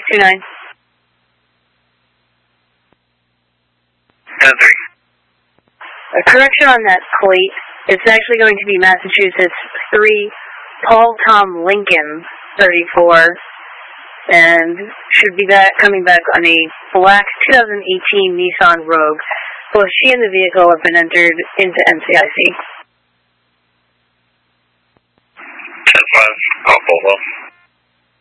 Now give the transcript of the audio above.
29. 10-3. A correction on that plate. It's actually going to be Massachusetts 3, Paul Tom Lincoln, 34, and should be coming back on a black 2018 Nissan Rogue. Both she and the vehicle have been entered into NCIC. 10-5, I'll pull up.